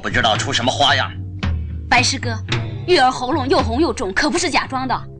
不知道出什么花样。 白师哥，月儿喉咙又红又肿，可不是假装的。